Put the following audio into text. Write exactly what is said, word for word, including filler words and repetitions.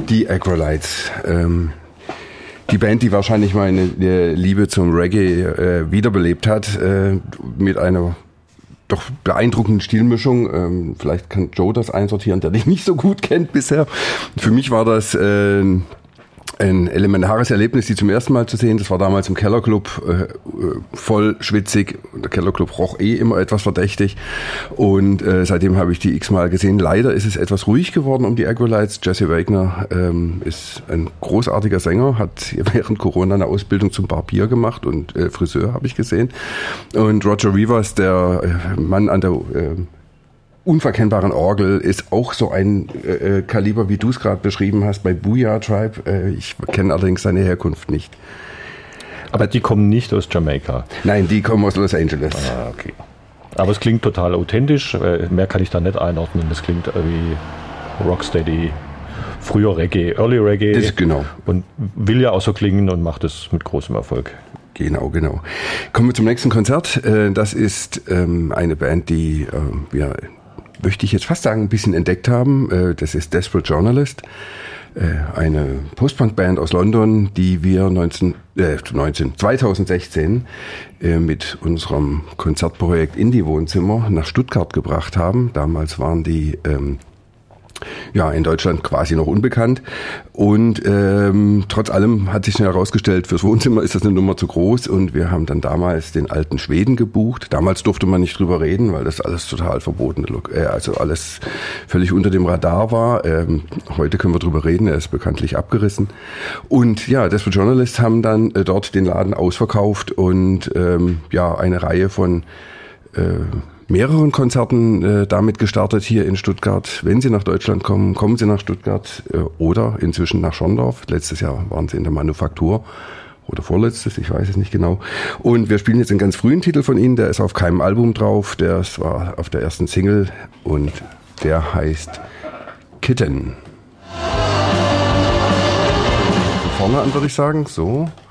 Die Aggrolites. Ähm, die Band, die wahrscheinlich meine äh, Liebe zum Reggae äh, wiederbelebt hat, äh, mit einer doch beeindruckenden Stilmischung. Ähm, vielleicht kann Joe das einsortieren, der dich nicht so gut kennt bisher. Für mich war das äh, ein elementares Erlebnis, die zum ersten Mal zu sehen. Das war damals im Kellerclub, äh, voll schwitzig. Der Kellerclub roch eh immer etwas verdächtig. Und äh, seitdem habe ich die x-mal gesehen. Leider ist es etwas ruhig geworden um die Aggrolites. Jesse Wagner ähm, ist ein großartiger Sänger, hat während Corona eine Ausbildung zum Barbier gemacht und äh, Friseur, habe ich gesehen. Und Roger Rivers, der äh, Mann an der äh, unverkennbaren Orgel, ist auch so ein äh, Kaliber, wie du es gerade beschrieben hast, bei Booyah Tribe. Äh, ich kenne allerdings seine Herkunft nicht. Aber die kommen nicht aus Jamaika? Nein, die kommen aus Los Angeles. Ah, okay. Aber es klingt total authentisch. Äh, mehr kann ich da nicht einordnen. Das klingt wie Rocksteady, früher Reggae, Early Reggae. Das, genau. Und will ja auch so klingen und macht es mit großem Erfolg. Genau, genau. Kommen wir zum nächsten Konzert. Äh, das ist ähm, eine Band, die äh, wir möchte ich jetzt fast sagen, ein bisschen entdeckt haben. Das ist Desperate Journalist, eine Post-Punk-Band aus London, die wir neunzehn, äh, neunzehn, zweitausendsechzehn mit unserem Konzertprojekt Indie-Wohnzimmer nach Stuttgart gebracht haben. Damals waren die ähm, ja in Deutschland quasi noch unbekannt und ähm, trotz allem hat sich schnell herausgestellt, fürs Wohnzimmer ist das eine Nummer zu groß und wir haben dann damals den alten Schweden gebucht. Damals durfte man nicht drüber reden, weil das alles total verboten, äh, also alles völlig unter dem Radar war. Ähm, heute können wir drüber reden, er ist bekanntlich abgerissen. Und ja, Desperate Journalists haben dann äh, dort den Laden ausverkauft und ähm, ja eine Reihe von äh, mehreren Konzerten äh, damit gestartet hier in Stuttgart. Wenn Sie nach Deutschland kommen, kommen Sie nach Stuttgart äh, oder inzwischen nach Schorndorf. Letztes Jahr waren Sie in der Manufaktur oder vorletztes, ich weiß es nicht genau. Und wir spielen jetzt einen ganz frühen Titel von Ihnen, der ist auf keinem Album drauf, der war auf der ersten Single und der heißt Kitten. Von vorne an würde ich sagen, so.